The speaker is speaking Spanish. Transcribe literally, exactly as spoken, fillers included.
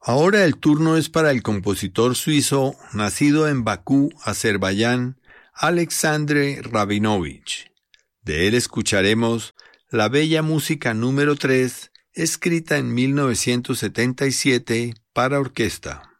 Ahora el turno es para el compositor suizo, nacido en Bakú, Azerbaiyán, Alexandre Rabinovich. De él escucharemos la bella música número tres, escrita en mil novecientos setenta y siete para orquesta.